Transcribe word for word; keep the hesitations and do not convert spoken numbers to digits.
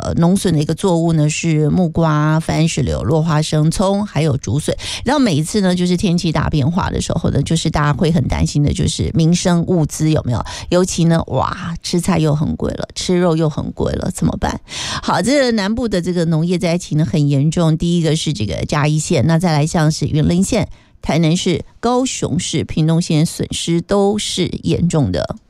个农损的一个作物呢是木瓜、番石榴、落花生、葱还有竹笋。然后每一次呢就是天气大变化的时候呢，就是大家会很担心的就是民生物资有没有，尤其呢哇吃菜又很贵了，吃肉又很贵了，怎么办？好，这个南部的这个农业灾情呢很严重，第一个是这个嘉义县，那再来像是云林县、台南市、高雄市、屏东县损失都是严重的。